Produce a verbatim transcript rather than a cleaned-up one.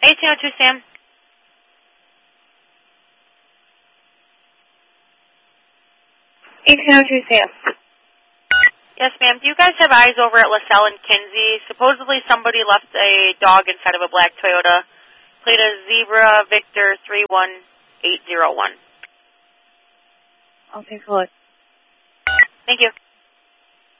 eighteen oh two Sam. eighteen oh two Sam. Yes, ma'am. Do you guys have eyes over at LaSalle and Kinsey? Supposedly somebody left a dog inside of a black Toyota. Plate a Zebra Victor three one eight zero one. I'll take a look. Thank you.